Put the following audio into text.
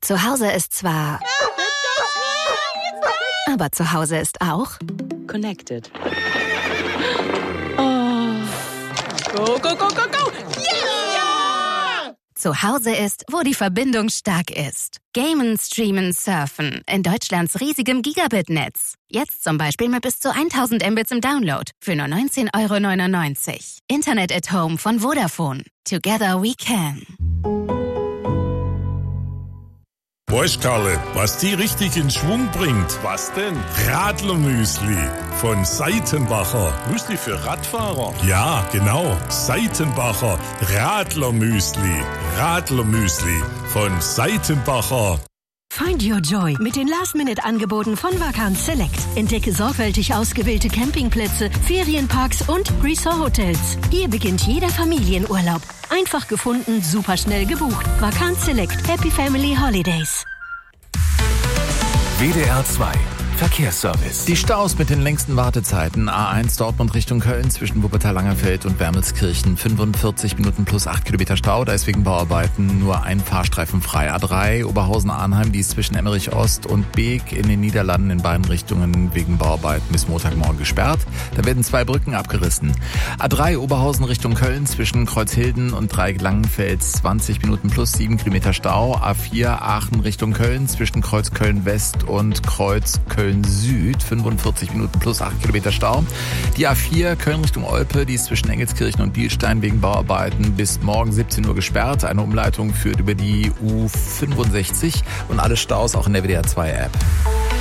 Zu Hause ist zwar... Aber zu Hause ist auch... Connected. Oh. Go, go, go, go, go! Yeah! Zu Hause ist, wo die Verbindung stark ist. Gamen, streamen, surfen. In Deutschlands riesigem Gigabit-Netz. Jetzt zum Beispiel mit bis zu 1000 Mbits im Download. Für nur 19,99 €. Internet at Home von Vodafone. Together we can. Weißt, Karle, was die richtig in Schwung bringt? Was denn? Radlermüsli von Seitenbacher. Müsli für Radfahrer? Ja, genau. Seitenbacher Radlermüsli. Radlermüsli von Seitenbacher. Find your joy mit den Last-Minute-Angeboten von Vacanz Select. Entdecke sorgfältig ausgewählte Campingplätze, Ferienparks und Resort-Hotels. Hier beginnt jeder Familienurlaub. Einfach gefunden, superschnell gebucht. Vacanz Select. Happy Family Holidays. WDR 2 Verkehrsservice. Die Staus mit den längsten Wartezeiten. A1 Dortmund Richtung Köln zwischen Wuppertal-Langerfeld und Wermelskirchen. 45 Minuten plus 8 Kilometer Stau. Da ist wegen Bauarbeiten nur ein Fahrstreifen frei. A3 Oberhausen-Arnheim, die ist zwischen Emmerich Ost und Beek in den Niederlanden in beiden Richtungen wegen Bauarbeiten bis Montagmorgen gesperrt. Da werden 2 Brücken abgerissen. A3 Oberhausen Richtung Köln zwischen Kreuzhilden und Dreieck-Langenfels. 20 Minuten plus 7 Kilometer Stau. A4 Aachen Richtung Köln zwischen Kreuz Köln-West und Kreuz Köln Süd, 45 Minuten plus 8 Kilometer Stau. Die A4 Köln Richtung Olpe, die ist zwischen Engelskirchen und Bielstein wegen Bauarbeiten bis morgen 17 Uhr gesperrt. Eine Umleitung führt über die U65 und alle Staus auch in der WDR 2 App.